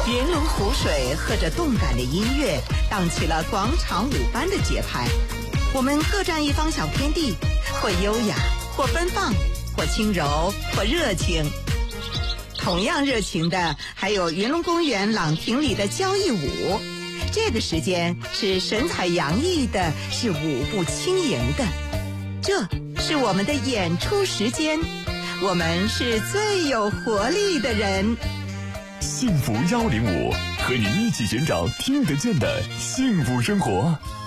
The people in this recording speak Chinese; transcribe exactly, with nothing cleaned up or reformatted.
云龙湖水和着动感的音乐，荡起了广场舞般的节拍。我们各占一方小天地，或优雅，或奔放，或轻柔，或热情。同样热情的还有云龙公园朗亭里的交谊舞，这个时间是神采洋溢的，是舞步轻盈的。这是我们的演出时间，我们是最有活力的人。 幸福幺零五，和你一起寻找听得见的幸福生活。